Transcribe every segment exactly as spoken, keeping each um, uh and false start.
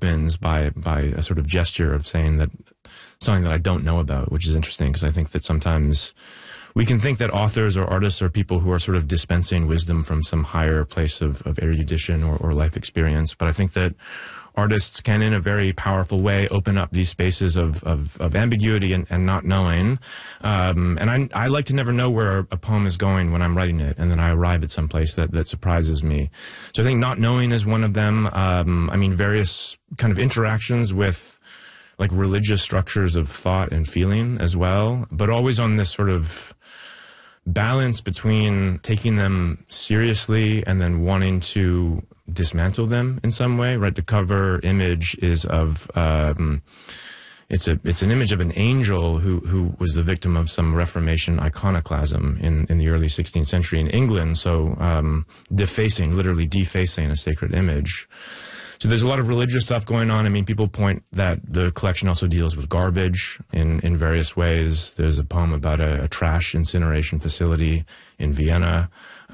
opens by by a sort of gesture of saying that something that I don't know about, which is interesting because I think that sometimes we can think that authors or artists are people who are sort of dispensing wisdom from some higher place of, of erudition or, or life experience. But I think that artists can, in a very powerful way, open up these spaces of, of, of ambiguity and, and not knowing. Um, and I, I like to never know where a poem is going when I'm writing it, and then I arrive at some place that, that surprises me. So I think not knowing is one of them. Um, I mean, various kind of interactions with like religious structures of thought and feeling as well, but always on this sort of balance between taking them seriously and then wanting to dismantle them in some way, right? The cover image is of, um, it's a, it's an image of an angel who, who was the victim of some Reformation iconoclasm in, in the early sixteenth century in England. So, um, defacing, literally defacing a sacred image. So there's a lot of religious stuff going on. I mean, people point that the collection also deals with garbage in, in various ways. There's a poem about a, a trash incineration facility in Vienna.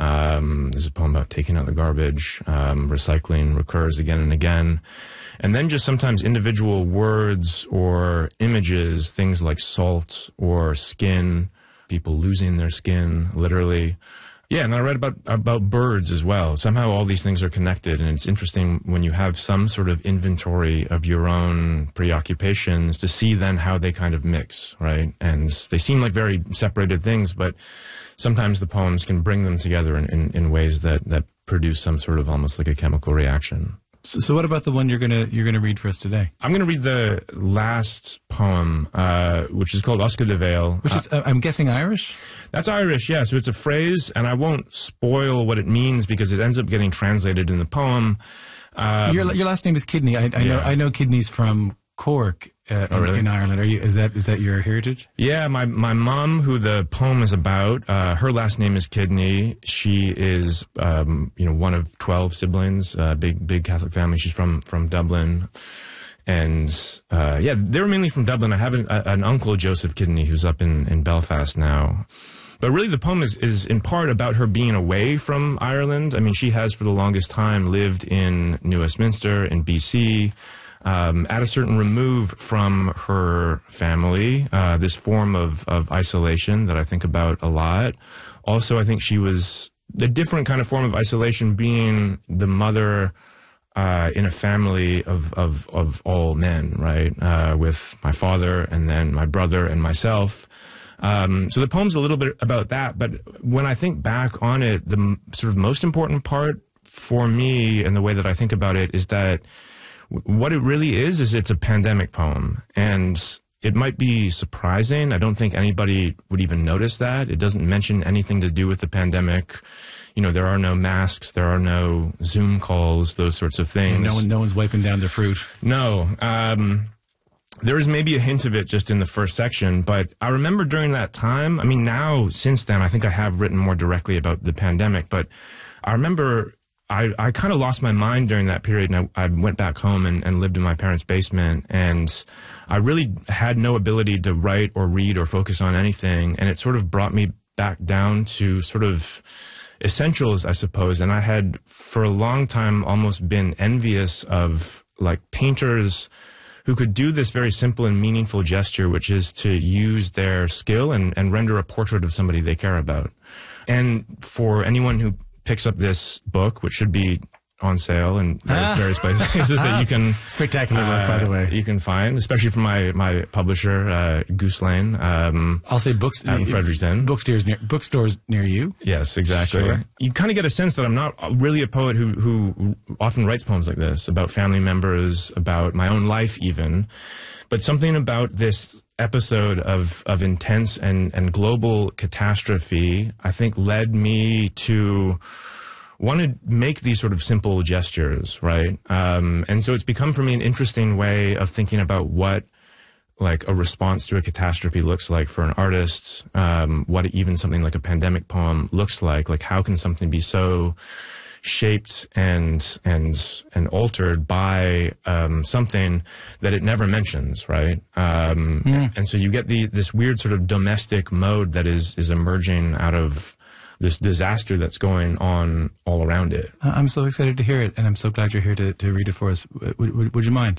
Um, there's a poem about taking out the garbage. Um, recycling recurs again and again. And then just sometimes individual words or images, things like salt or skin, people losing their skin, literally. Yeah, and I read about about birds as well. Somehow all these things are connected, and it's interesting when you have some sort of inventory of your own preoccupations to see then how they kind of mix, right? And they seem like very separated things, but sometimes the poems can bring them together in, in, in ways that, that produce some sort of almost like a chemical reaction. So, so what about the one you're gonna you're gonna read for us today? I'm gonna read the last poem, uh, which is called Oscar de Vale. Which is, uh, I'm guessing, Irish? That's Irish, yeah. So it's a phrase, and I won't spoil what it means because it ends up getting translated in the poem. Um, your your last name is Kidney. I, I yeah. know I know Kidney's from Cork uh, oh, really? in, in Ireland. Are you? Is that is that your heritage? Yeah, my my mom, who the poem is about, uh, her last name is Kidney. She is, um, you know, one of twelve siblings. Uh, big big Catholic family. She's from from Dublin, and uh, yeah, they were mainly from Dublin. I have an, a, an uncle, Joseph Kidney, who's up in in Belfast now. But really, the poem is, is in part about her being away from Ireland. I mean, she has for the longest time lived in New Westminster in B C. Um, at a certain remove from her family, uh, this form of, of isolation that I think about a lot. Also, I think she was a different kind of form of isolation, being the mother uh, in a family of, of, of all men, right? Uh, with my father and then my brother and myself. Um, so the poem's a little bit about that, but when I think back on it, the m- sort of most important part for me and the way that I think about it is that what it really is, is it's a pandemic poem. And it might be surprising. I don't think anybody would even notice that. It doesn't mention anything to do with the pandemic. You know, there are no masks, there are no Zoom calls, those sorts of things. And no one, no one's wiping down their fruit. No. Um, there is maybe a hint of it just in the first section, but I remember during that time, I mean, now, since then, I think I have written more directly about the pandemic, but I remember I, I kind of lost my mind during that period, and I, I went back home and, and lived in my parents' basement, and I really had no ability to write or read or focus on anything, and it sort of brought me back down to sort of essentials, I suppose, and I had for a long time almost been envious of, like, painters who could do this very simple and meaningful gesture, which is to use their skill and, and render a portrait of somebody they care about. And for anyone who picks up this book, which should be on sale in various places that you can spectacular uh, work, by the way. You can find, especially from my my publisher, uh, Goose Lane. Um, I'll say books in Fredericton. Bookstores near bookstores near you. Yes, exactly. Sure. You kind of get a sense that I'm not really a poet who who often writes poems like this about family members, about my own life, even. But something about this episode of, of intense and, and global catastrophe, I think, led me to want to make these sort of simple gestures, right? Um, and so it's become for me an interesting way of thinking about what, like, a response to a catastrophe looks like for an artist, um, what even something like a pandemic poem looks like. Like, how can something be so shaped and and and altered by um, something that it never mentions, right? Um, mm. And so you get the this weird sort of domestic mode that is is emerging out of this disaster that's going on all around it. I'm so excited to hear it, and I'm so glad you're here to, to read it for us. Would, would, would you mind?